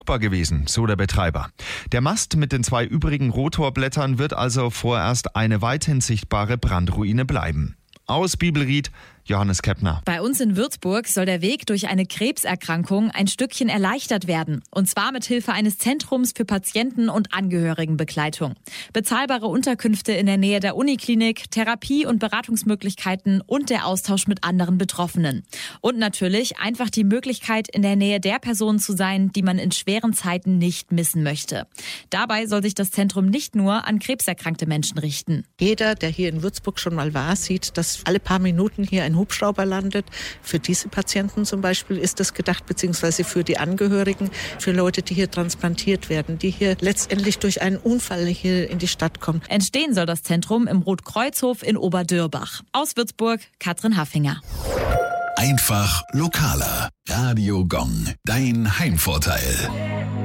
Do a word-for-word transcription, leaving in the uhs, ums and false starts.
gewesen, so der Betreiber. Der Mast mit den zwei übrigen Rotorblättern wird also vorerst eine weithin sichtbare Brandruine bleiben. Aus Bibelried, Johannes Keppner. Bei uns in Würzburg soll der Weg durch eine Krebserkrankung ein Stückchen erleichtert werden. Und zwar mit Hilfe eines Zentrums für Patienten- und Angehörigenbegleitung. Bezahlbare Unterkünfte in der Nähe der Uniklinik, Therapie- und Beratungsmöglichkeiten und der Austausch mit anderen Betroffenen. Und natürlich einfach die Möglichkeit, in der Nähe der Personen zu sein, die man in schweren Zeiten nicht missen möchte. Dabei soll sich das Zentrum nicht nur an krebserkrankte Menschen richten. Jeder, der hier in Würzburg schon mal war, sieht, dass alle paar Minuten hier ein Hubschrauber landet. Für diese Patienten zum Beispiel ist das gedacht, beziehungsweise für die Angehörigen, für Leute, die hier transplantiert werden, die hier letztendlich durch einen Unfall hier in die Stadt kommen. Entstehen soll das Zentrum im Rotkreuzhof in Oberdürbach. Aus Würzburg, Katrin Haffinger. Einfach lokaler. Radio Gong, dein Heimvorteil.